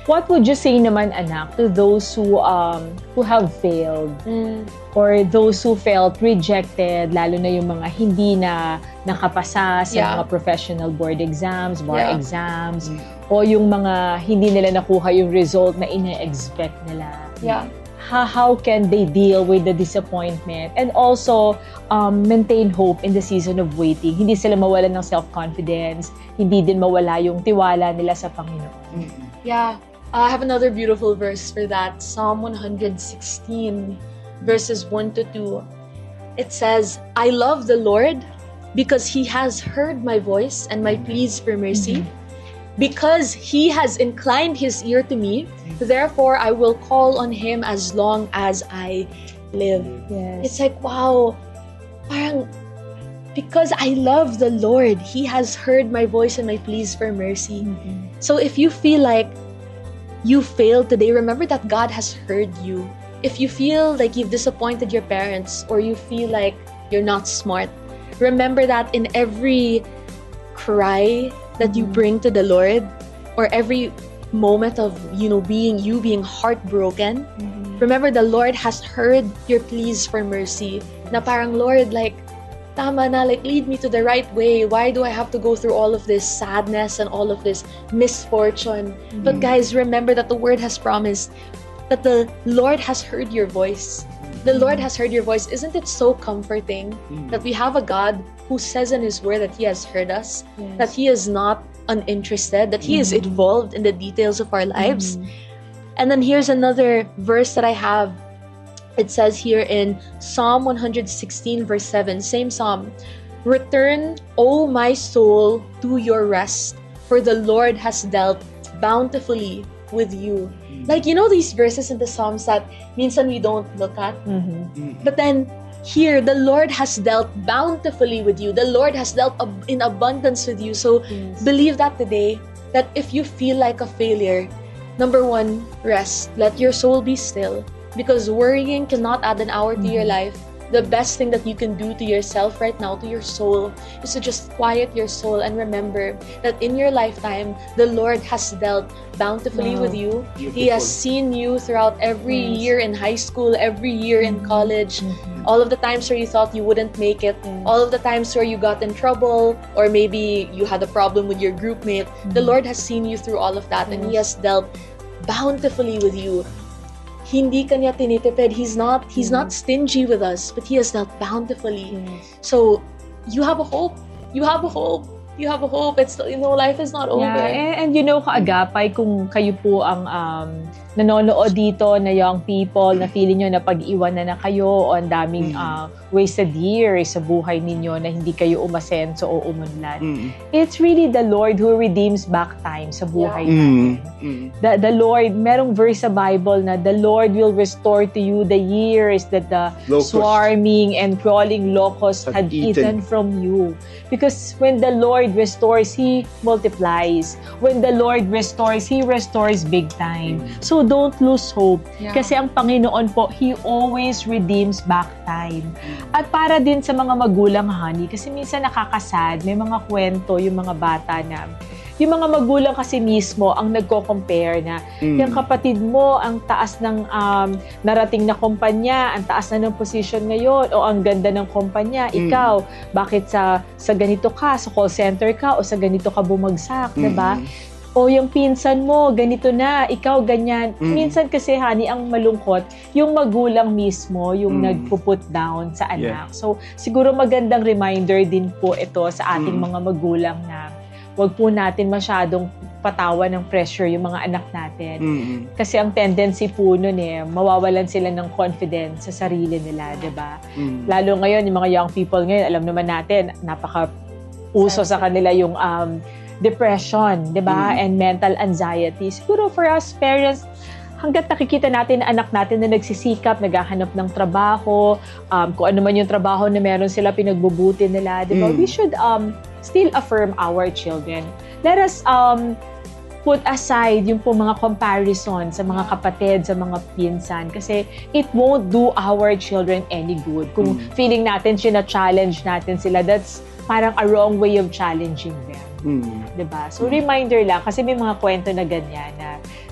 What would you say naman, anak, to those who have failed or those who felt rejected, lalo na yung mga hindi na nakapasa sa mga professional board exams, bar exams, o yung mga hindi nila nakuha yung result na ina-expect nila? How can they deal with the disappointment and also maintain hope in the season of waiting? Hindi sila mawalan ng self-confidence, hindi din mawala yung tiwala nila sa Panginoon. I have another beautiful verse for that. Psalm 116, verses 1 to 2. It says, I love the Lord because He has heard my voice and my pleas for mercy. Because He has inclined His ear to me, therefore I will call on Him as long as I live. It's like, wow, parang, because I love the Lord, He has heard my voice and my pleas for mercy. So if you feel like you failed today, remember that God has heard you. If you feel like you've disappointed your parents or you feel like you're not smart, remember that in every cry that you bring to the Lord, or every moment of being heartbroken, remember the Lord has heard your pleas for mercy. Na parang, Lord, like, tama na, like, lead me to the right way. Why do I have to go through all of this sadness and all of this misfortune? But guys, remember that the Word has promised that the Lord has heard your voice. The Lord has heard your voice. Isn't it so comforting that we have a God who says in His Word that He has heard us, that He is not uninterested, that He is involved in the details of our lives? And then here's another verse that I have. It says here in Psalm 116, verse 7, same psalm, return, O my soul, to your rest, for the Lord has dealt bountifully with you. Like, you know these verses in the Psalms that minsan we don't look at? But then, here, the Lord has dealt bountifully with you. The Lord has dealt in abundance with you. So, believe that today, that if you feel like a failure, number one, rest. Let your soul be still. Because worrying cannot add an hour to your life. The best thing that you can do to yourself right now, to your soul, is to just quiet your soul and remember that in your lifetime, the Lord has dealt bountifully with you. Beautiful. He has seen you throughout every year in high school, every year in college, all of the times where you thought you wouldn't make it, all of the times where you got in trouble, or maybe you had a problem with your groupmate. The Lord has seen you through all of that, and He has dealt bountifully with you. Hindi kanya tinitipid. He's not stingy with us, but He has dealt bountifully. So you have a hope. You have a hope. You have a hope. It's, life is not over. And kaagapay, kung kayo po ang nanonood dito na young people, na feeling nyo na pag-iwanan na kayo o ang daming wasted years sa buhay ninyo na hindi kayo umasenso o umunlad. It's really the Lord who redeems back time sa buhay natin. The Lord, merong verse sa Bible na the Lord will restore to you the years that the swarming and crawling locusts had eaten from you. Because when the Lord restores, He multiplies. When the Lord restores, He restores big time. So don't lose hope. Kasi ang Panginoon po, He always redeems back time. At para din sa mga magulang, honey, kasi minsan nakakasad, may mga kwento yung mga bata na, yung mga magulang kasi mismo ang nagko-compare na yung kapatid mo ang taas ng narating na kumpanya, ang taas na ng position ngayon, o ang ganda ng kumpanya, ikaw, bakit sa ganito ka, sa call center ka, o sa ganito ka bumagsak, diba? O yung pinsan mo, ganito na, ikaw ganyan. Minsan kasi, honey, ang malungkot, yung magulang mismo, yung nagpo-put down sa anak. So, siguro magandang reminder din po ito sa ating mga magulang na wag po natin masyadong patawan ng pressure yung mga anak natin. Kasi ang tendency po nun mawawalan sila ng confidence sa sarili nila, diba? Lalo ngayon, yung mga young people ngayon, alam naman natin, napaka-uso sa kanila yung depression, diba? And mental anxiety. Siguro for us parents, hanggat nakikita natin na anak natin na nagsisikap, naghahanap ng trabaho, kung ano man yung trabaho na meron sila, pinagbubuti nila, diba? We should still affirm our children. Let us put aside yung po mga comparison sa mga kapatid, sa mga pinsan, kasi it won't do our children any good. Kung feeling natin, challenge natin sila, that's parang a wrong way of challenging them. Diba? So, reminder lang, kasi may mga kwento na ganyan na